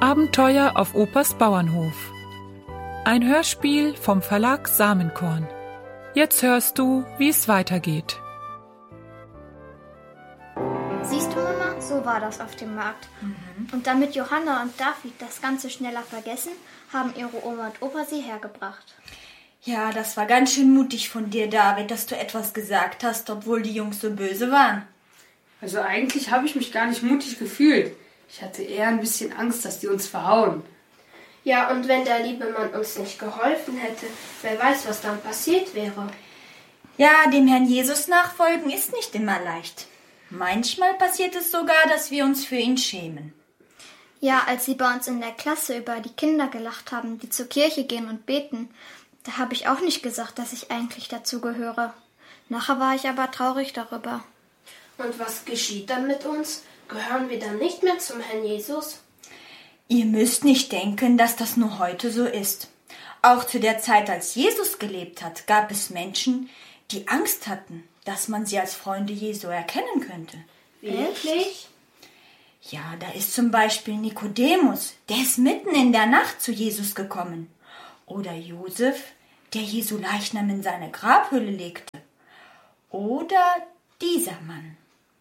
Abenteuer auf Opas Bauernhof. Ein Hörspiel vom Verlag Samenkorn. Jetzt hörst du, wie es weitergeht. Siehst du, Mama, so war das auf dem Markt. Und damit Johanna und David das Ganze schneller vergessen, haben ihre Oma und Opa sie hergebracht. Ja, das war ganz schön mutig von dir, David, dass du etwas gesagt hast, obwohl die Jungs so böse waren. Also eigentlich habe ich mich gar nicht mutig gefühlt. Ich hatte eher ein bisschen Angst, dass die uns verhauen. Ja, und wenn der liebe Mann uns nicht geholfen hätte, wer weiß, was dann passiert wäre. Ja, dem Herrn Jesus nachfolgen ist nicht immer leicht. Manchmal passiert es sogar, dass wir uns für ihn schämen. Ja, als sie bei uns in der Klasse über die Kinder gelacht haben, die zur Kirche gehen und beten, da habe ich auch nicht gesagt, dass ich eigentlich dazu gehöre. Nachher war ich aber traurig darüber. Und was geschieht dann mit uns? Gehören wir dann nicht mehr zum Herrn Jesus? Ihr müsst nicht denken, dass das nur heute so ist. Auch zu der Zeit, als Jesus gelebt hat, gab es Menschen, die Angst hatten, dass man sie als Freunde Jesu erkennen könnte. Wirklich? Ja, da ist zum Beispiel Nikodemus, der ist mitten in der Nacht zu Jesus gekommen. Oder Josef, der Jesu Leichnam in seine Grabhülle legte. Oder dieser Mann.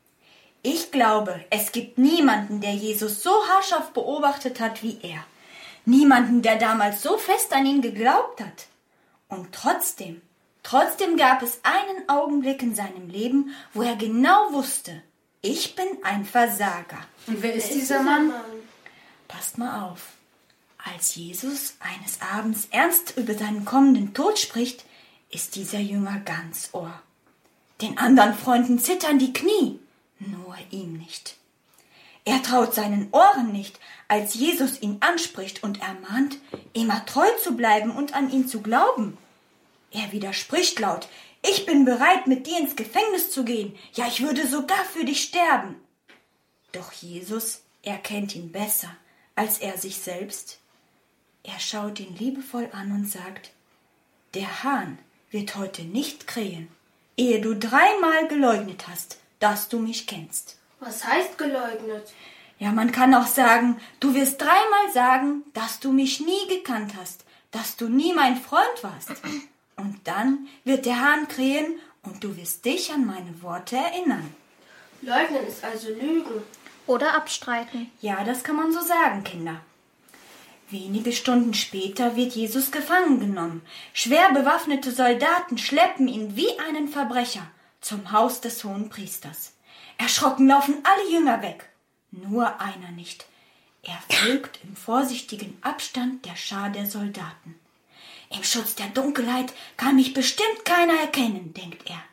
Ich glaube, es gibt niemanden, der Jesus so haarscharf beobachtet hat wie er. Niemanden, der damals so fest an ihn geglaubt hat. Und trotzdem gab es einen Augenblick in seinem Leben, wo er genau wusste, ich bin ein Versager. Und wer ist dieser Mann? Passt mal auf. Als Jesus eines Abends ernst über seinen kommenden Tod spricht, ist dieser Jünger ganz Ohr. Den anderen Freunden zittern die Knie, nur ihm nicht. Er traut seinen Ohren nicht, als Jesus ihn anspricht und ermahnt, immer treu zu bleiben und an ihn zu glauben. Er widerspricht laut, ich bin bereit, mit dir ins Gefängnis zu gehen, ja, ich würde sogar für dich sterben. Doch Jesus erkennt ihn besser als er sich selbst. Er schaut ihn liebevoll an und sagt, der Hahn wird heute nicht krähen, ehe du 3-mal geleugnet hast, dass du mich kennst. Was heißt geleugnet? Ja, man kann auch sagen, du wirst 3-mal sagen, dass du mich nie gekannt hast, dass du nie mein Freund warst. Und dann wird der Hahn krähen und du wirst dich an meine Worte erinnern. Leugnen ist also Lügen. Oder abstreiten. Ja, das kann man so sagen, Kinder. Wenige Stunden später wird Jesus gefangen genommen. Schwer bewaffnete Soldaten schleppen ihn wie einen Verbrecher zum Haus des Hohenpriesters. Erschrocken laufen alle Jünger weg. Nur einer nicht. Er folgt im vorsichtigen Abstand der Schar der Soldaten. Im Schutz der Dunkelheit kann mich bestimmt keiner erkennen, denkt er.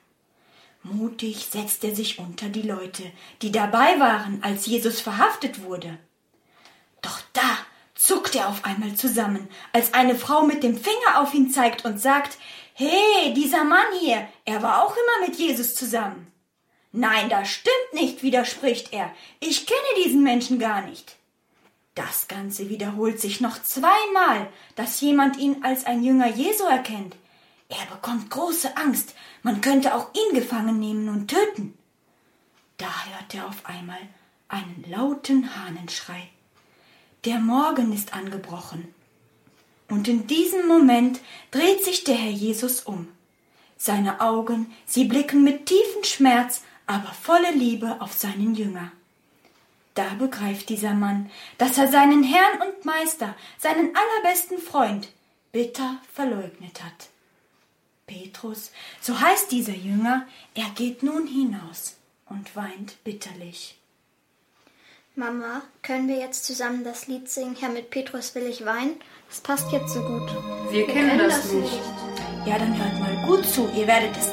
Mutig setzt er sich unter die Leute, die dabei waren, als Jesus verhaftet wurde. Doch da zuckt er auf einmal zusammen, als eine Frau mit dem Finger auf ihn zeigt und sagt, »Hey, dieser Mann hier, er war auch immer mit Jesus zusammen.« »Nein, das stimmt nicht«, widerspricht er, »ich kenne diesen Menschen gar nicht.« Das Ganze wiederholt sich noch 2-mal, dass jemand ihn als ein Jünger Jesu erkennt. Er bekommt große Angst, man könnte auch ihn gefangen nehmen und töten. Da hört er auf einmal einen lauten Hahnenschrei. Der Morgen ist angebrochen. Und in diesem Moment dreht sich der Herr Jesus um. Seine Augen, sie blicken mit tiefem Schmerz, aber voller Liebe auf seinen Jünger. Da begreift dieser Mann, dass er seinen Herrn und Meister, seinen allerbesten Freund, bitter verleugnet hat. Petrus, so heißt dieser Jünger, er geht nun hinaus und weint bitterlich. Mama, können wir jetzt zusammen das Lied singen, Herr, mit Petrus will ich weinen? Das passt jetzt so gut. Wir kennen das nicht. Ja, dann hört mal gut zu, ihr werdet es